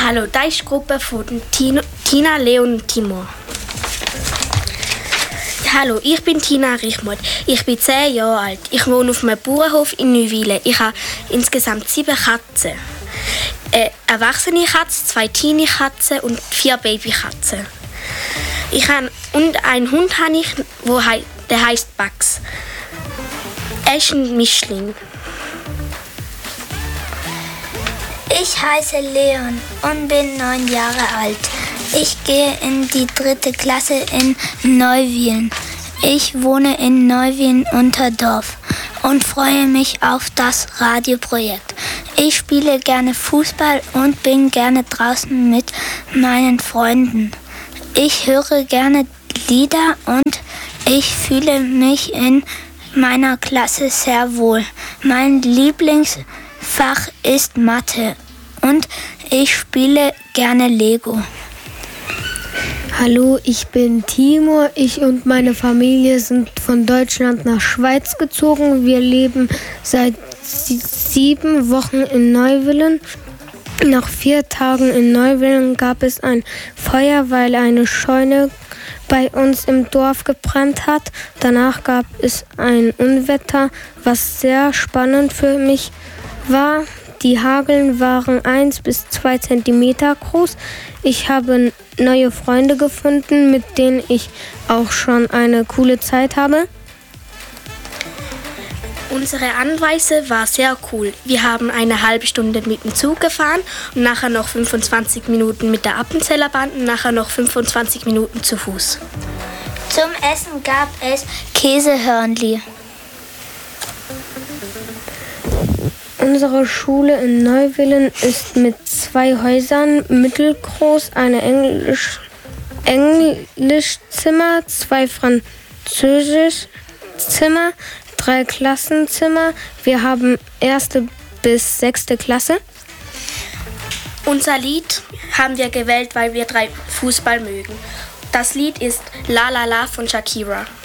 Hallo, das ist die Gruppe von Tina, Leon und Timur. Hallo, ich bin Tina Richmold. Ich bin 10 Jahre alt. Ich wohne auf einem Bauernhof in Neuwilen. Ich habe insgesamt 7 Katzen. Eine erwachsene Katze, 2 Teenie-Katzen und 4 Babykatzen. Und einen Hund habe ich, der heißt Bugs. Er ist ein Mischling. Ich heiße Leon und bin 9 Jahre alt. Ich gehe in die 3. Klasse in Neuwilen. Ich wohne in Neuwilen-Unterdorf und freue mich auf das Radioprojekt. Ich spiele gerne Fußball und bin gerne draußen mit meinen Freunden. Ich höre gerne Lieder und ich fühle mich in meiner Klasse sehr wohl. Mein Lieblingsfach ist Mathe und ich spiele gerne Lego. Hallo, ich bin Timur. Ich und meine Familie sind von Deutschland nach Schweiz gezogen. Wir leben seit 7 Wochen in Neuwilen. Nach 4 Tagen in Neuwilen gab es ein Feuer, weil eine Scheune bei uns im Dorf gebrannt hat. Danach gab es ein Unwetter, was sehr spannend für mich war. Die Hageln waren 1 bis 2 Zentimeter groß. Ich habe neue Freunde gefunden, mit denen ich auch schon eine coole Zeit habe. Unsere Anreise war sehr cool. Wir haben eine halbe Stunde mit dem Zug gefahren und nachher noch 25 Minuten mit der Appenzellerbahn und nachher noch 25 Minuten zu Fuß. Zum Essen gab es Käsehörnli. Unsere Schule in Neuwilen ist mit 2 Häusern mittelgroß, eine Englischzimmer, 2 Französischzimmer, 3 Klassenzimmer. Wir haben 1. bis 6. Klasse. Unser Lied haben wir gewählt, weil wir 3 Fußball mögen. Das Lied ist La La La von Shakira.